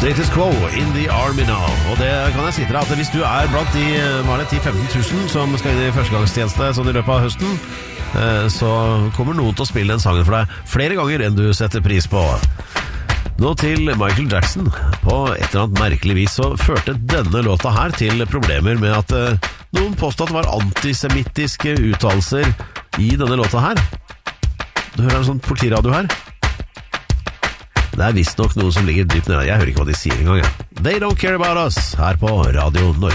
Status Quo in the Army Now. Og det kan jeg si til deg at hvis du blant de 10-15 000 som skal inn i førstegangstjeneste sånn i løpet av høsten, så kommer noen til å spille den sangen for deg flere ganger enn du setter pris på. Nå til Michael Jackson. På et eller annet merkelig vis så førte denne låta her til problemer med at noen påstod at det var antisemittiske uttalelser i denne låta her. Du hører en sånn politiradio her. Det visst nok noe som ligger dypt nede. Jeg hører ikke hva de sier engang. They Don't Care About Us her på Radio Norge.